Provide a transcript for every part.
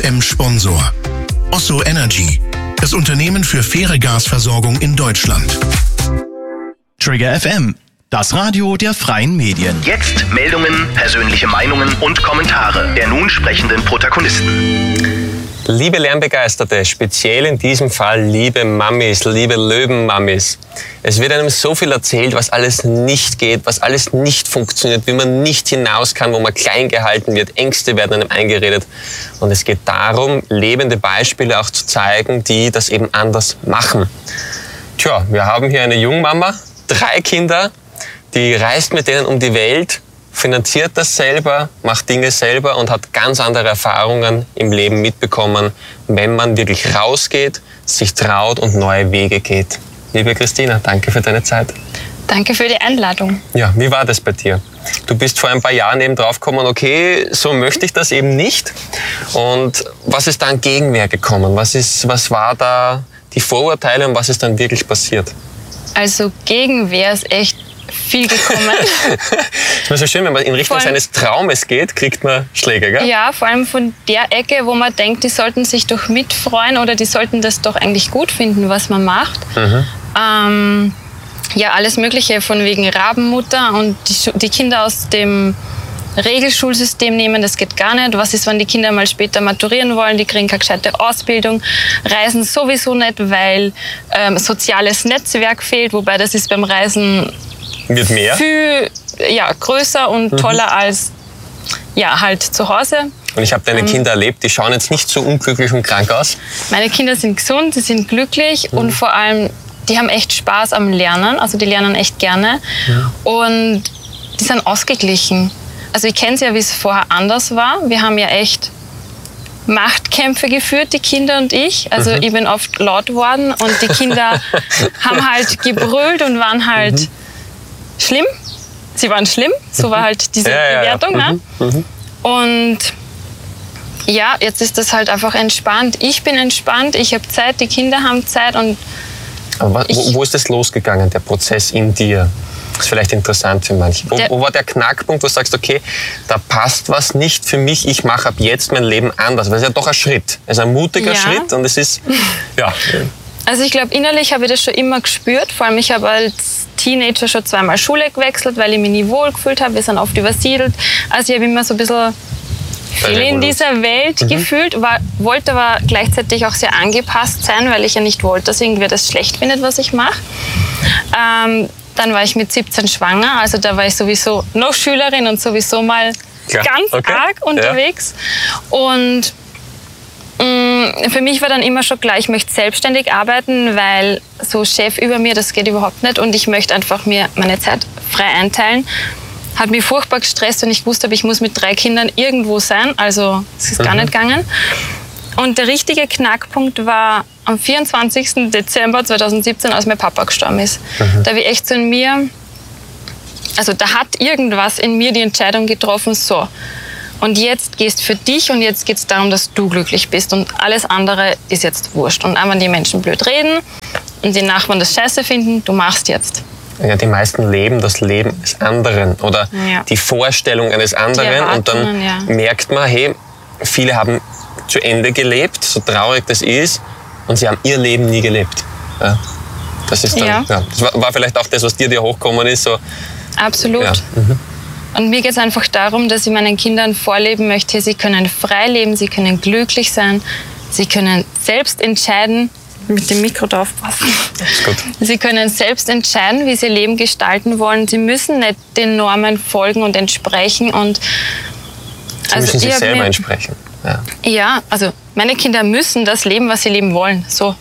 FM Sponsor. Osso Energy, das Unternehmen für faire Gasversorgung in Deutschland. Trigger FM, das Radio der freien Medien. Jetzt Meldungen, persönliche Meinungen und Kommentare der nun sprechenden Protagonisten. Liebe Lernbegeisterte, speziell in diesem Fall liebe Mamis, liebe Löwenmamis. Es wird einem so viel erzählt, was alles nicht geht, was alles nicht funktioniert, wie man nicht hinaus kann, wo man klein gehalten wird, Ängste werden einem eingeredet. Und es geht darum, lebende Beispiele auch zu zeigen, die das eben anders machen. Tja, wir haben hier eine Jungmama, 3 Kinder, die reist mit denen um die Welt, finanziert das selber, macht Dinge selber und hat ganz andere Erfahrungen im Leben mitbekommen, wenn man wirklich rausgeht, sich traut und neue Wege geht. Liebe Christina, danke für deine Zeit. Danke für die Einladung. Ja, wie war das bei dir? Du bist vor ein paar Jahren eben drauf gekommen, okay, so möchte ich das eben nicht. Und was ist da an Gegenwehr gekommen? Was war da die Vorurteile und was ist dann wirklich passiert? Also Gegenwehr ist echt viel gekommen. Es ist so schön, wenn man in Richtung seines Traumes geht, kriegt man Schläge, gell? Ja, vor allem von der Ecke, wo man denkt, die sollten sich doch mitfreuen oder die sollten das doch eigentlich gut finden, was man macht. Ja, alles Mögliche von wegen Rabenmutter und die Kinder aus dem Regelschulsystem nehmen, das geht gar nicht. Was ist, wenn die Kinder mal später maturieren wollen, die kriegen keine gescheite Ausbildung, reisen sowieso nicht, weil soziales Netzwerk fehlt, wobei das ist beim Reisen wird mehr? Viel größer und toller als halt zu Hause. Und ich habe deine Kinder erlebt, die schauen jetzt nicht so unglücklich und krank aus. Meine Kinder sind gesund, sie sind glücklich und vor allem, die haben echt Spaß am Lernen, also die lernen echt gerne und die sind ausgeglichen. Also ich kenne es ja, wie es vorher anders war. Wir haben ja echt Machtkämpfe geführt, die Kinder und ich. Also ich bin oft laut worden und die Kinder haben halt gebrüllt und waren halt schlimm. Sie waren schlimm, so war halt diese Bewertung. Ne? Und ja, jetzt ist das halt einfach entspannt. Ich bin entspannt, ich habe Zeit, die Kinder haben Zeit. Und aber wo ist das losgegangen, der Prozess in dir? Das ist vielleicht interessant für manche. Wo war der Knackpunkt, wo du sagst, okay, da passt was nicht für mich, ich mache ab jetzt mein Leben anders? Weil es ist ja doch ein Schritt. Es ist ein mutiger Schritt und es ist, Also ich glaube, innerlich habe ich das schon immer gespürt. Vor allem, ich habe als Teenager schon 2-mal Schule gewechselt, weil ich mich nie wohl gefühlt habe. Wir sind oft übersiedelt. Also ich habe immer so ein bisschen viel in dieser Welt gefühlt, wollte aber gleichzeitig auch sehr angepasst sein, weil ich ja nicht wollte, dass irgendwer das schlecht findet, was ich mache. Dann war ich mit 17 schwanger, also da war ich sowieso noch Schülerin und sowieso mal ganz arg unterwegs. Und für mich war dann immer schon klar, ich möchte selbstständig arbeiten, weil so Chef über mir, das geht überhaupt nicht und ich möchte einfach mir meine Zeit frei einteilen. Hat mich furchtbar gestresst und ich wusste, ich muss mit 3 Kindern irgendwo sein, also es ist gar nicht gegangen. Und der richtige Knackpunkt war am 24. Dezember 2017, als mein Papa gestorben ist. Da habe ich echt so in mir, also da hat irgendwas in mir die Entscheidung getroffen, so. Und jetzt gehst für dich und jetzt geht es darum, dass du glücklich bist und alles andere ist jetzt wurscht. Und auch wenn die Menschen blöd reden und die Nachbarn das scheiße finden, du machst jetzt. Ja, die meisten leben das Leben des anderen oder die Vorstellung eines anderen und dann merkt man, hey, viele haben zu Ende gelebt, so traurig das ist, und sie haben ihr Leben nie gelebt. Ja, das ist dann, das war vielleicht auch das, was dir hochgekommen ist. So. Absolut. Ja. Und mir geht es einfach darum, dass ich meinen Kindern vorleben möchte, sie können frei leben, sie können glücklich sein, sie können selbst entscheiden, mit dem Mikro da aufpassen. Ist gut. Sie können selbst entscheiden, wie sie ihr Leben gestalten wollen. Sie müssen nicht den Normen folgen und entsprechen. Und sie müssen sich selber entsprechen. Ja, also meine Kinder müssen das leben, was sie leben wollen. So.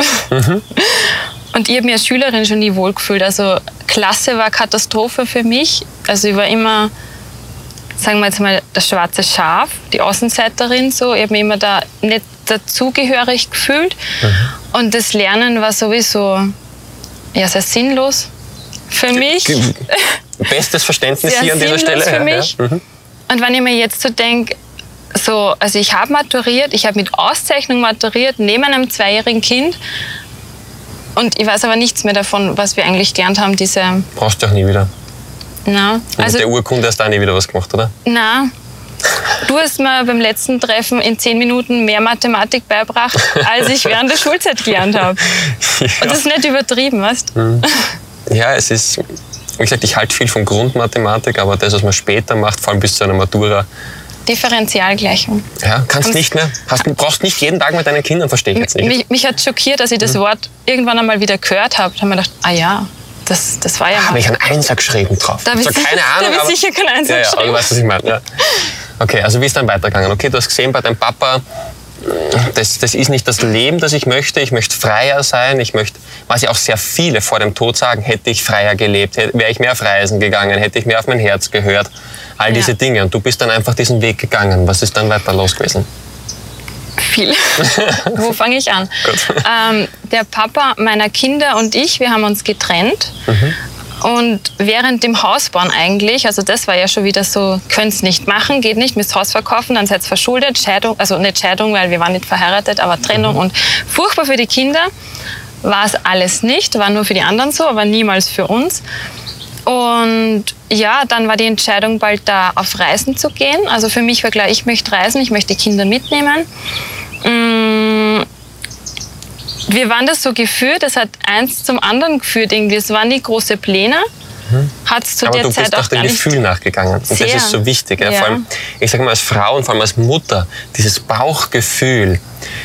Und ich habe mich als Schülerin schon nie wohlgefühlt. Also Klasse war Katastrophe für mich. Also ich war immer, sagen wir jetzt mal, das schwarze Schaf, die Außenseiterin. So. Ich habe mich immer da nicht dazugehörig gefühlt. Und das Lernen war sowieso sehr sinnlos für mich. Bestes Verständnis hier an dieser Stelle. Für mich. Und wenn ich mir jetzt so denke, also ich habe maturiert, ich habe mit Auszeichnung maturiert, neben einem 2-jährigen Kind. Und ich weiß aber nichts mehr davon, was wir eigentlich gelernt haben. Brauchst du auch nie wieder. Nein. Und mit der Urkunde hast du auch nie wieder was gemacht, oder? Nein. Du hast mir beim letzten Treffen in 10 Minuten mehr Mathematik beigebracht, als ich während der Schulzeit gelernt habe. Ja. Und das ist nicht übertrieben, weißt du? Ja, es ist, wie gesagt, ich halte viel von Grundmathematik, aber das, was man später macht, vor allem bis zu einer Matura. Differentialgleichung. Ja, kannst nicht mehr. Brauchst nicht jeden Tag mit deinen Kindern, verstehe ich jetzt nicht. Mich hat schockiert, dass ich das Wort irgendwann einmal wieder gehört habe. Da habe ich mir gedacht, ah ja, das war ja mal. Habe ich einen Einser geschrieben drauf? Da habe ich sicher keinen Einser geschrieben. Aber du weißt, was ich meine. Ja. Okay, also wie ist dann weitergegangen? Okay, du hast gesehen bei deinem Papa, das ist nicht das Leben, das ich möchte freier sein, was ja auch sehr viele vor dem Tod sagen, hätte ich freier gelebt, wäre ich mehr auf Reisen gegangen, hätte ich mehr auf mein Herz gehört, all diese Dinge. Und du bist dann einfach diesen Weg gegangen. Was ist dann weiter los gewesen? Viel. Wo fange ich an? Der Papa meiner Kinder und ich, wir haben uns getrennt. Und während dem Hausbauen eigentlich, also das war ja schon wieder so, könnt's nicht machen, geht nicht, müsst Haus verkaufen, dann seid's verschuldet, Scheidung, also nicht Scheidung, weil wir waren nicht verheiratet, aber Trennung und furchtbar für die Kinder war es alles nicht, war nur für die anderen so, aber niemals für uns. Und ja, dann war die Entscheidung bald da, auf Reisen zu gehen. Also für mich war klar, ich möchte reisen, ich möchte die Kinder mitnehmen. Wir waren das so geführt, es hat eins zum anderen geführt irgendwie. Es waren nie große Pläne. Hat's zu aber der du Zeit bist auch dem Gefühl nachgegangen. Und sehr. Das ist so wichtig. Ja. Vor allem, ich sage mal als Frau und vor allem als Mutter, dieses Bauchgefühl,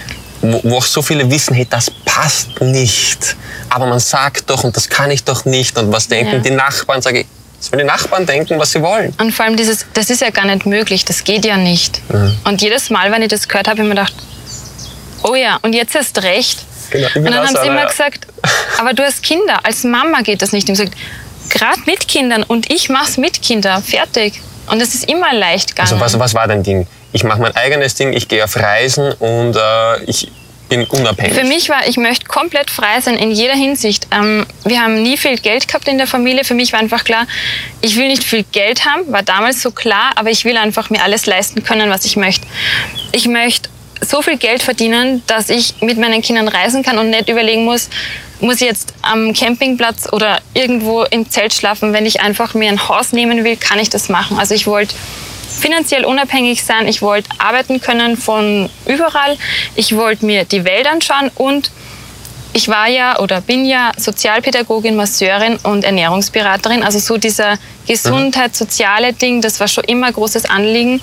wo auch so viele wissen, hey, das passt nicht. Aber man sagt doch, und das kann ich doch nicht. Und was denken die Nachbarn? Sage ich, sollen die Nachbarn denken, was sie wollen? Und vor allem das ist ja gar nicht möglich, das geht ja nicht. Und jedes Mal, wenn ich das gehört habe, habe ich mir gedacht, oh ja, und jetzt erst recht. Genau, und dann haben sie immer gesagt, aber du hast Kinder, als Mama geht das nicht. Und ich habe gesagt, gerade mit Kindern und ich mach's mit Kindern, fertig. Und es ist immer leicht gegangen. Also was war dein Ding? Ich mache mein eigenes Ding, ich gehe auf Reisen und ich bin unabhängig. Für mich war, ich möchte komplett frei sein in jeder Hinsicht. Wir haben nie viel Geld gehabt in der Familie. Für mich war einfach klar, ich will nicht viel Geld haben, war damals so klar, aber ich will einfach mir alles leisten können, was ich möchte. Ich möchte so viel Geld verdienen, dass ich mit meinen Kindern reisen kann und nicht überlegen muss ich jetzt am Campingplatz oder irgendwo im Zelt schlafen. Wenn ich einfach mir ein Haus nehmen will, kann ich das machen. Also ich wollte finanziell unabhängig sein, ich wollte arbeiten können von überall, ich wollte mir die Welt anschauen und ich war ja oder bin ja Sozialpädagogin, Masseurin und Ernährungsberaterin. Also so dieser Gesundheit, soziale Ding, das war schon immer ein großes Anliegen.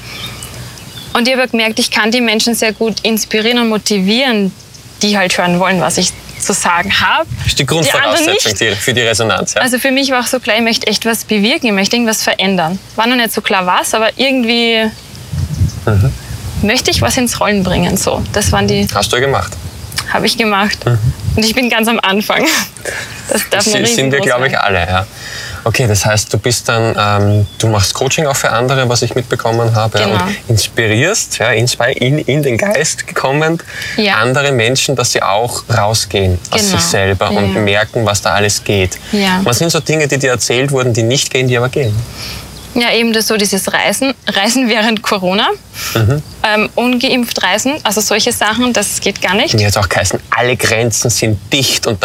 Und ich habe gemerkt, ich kann die Menschen sehr gut inspirieren und motivieren, die halt hören wollen, was ich zu sagen habe. Das ist die Grundvoraussetzung für die Resonanz. Ja? Also für mich war auch so klar, ich möchte echt was bewirken, ich möchte irgendwas verändern. War noch nicht so klar was, aber irgendwie möchte ich was ins Rollen bringen. So, das waren die. Hast du gemacht? Habe ich gemacht. Und ich bin ganz am Anfang. Das darf man sind wir, glaube ich, alle. Ja. Okay, das heißt, du bist dann, du machst Coaching auch für andere, was ich mitbekommen habe, genau. Und inspirierst, in den Geist gekommen, andere Menschen, dass sie auch rausgehen aus sich selber und merken, was da alles geht. Ja. Was sind so Dinge, die dir erzählt wurden, die nicht gehen, die aber gehen? Ja, eben das so dieses Reisen während Corona, ungeimpft reisen, also solche Sachen, das geht gar nicht. Mir hat auch geheißen, alle Grenzen sind dicht und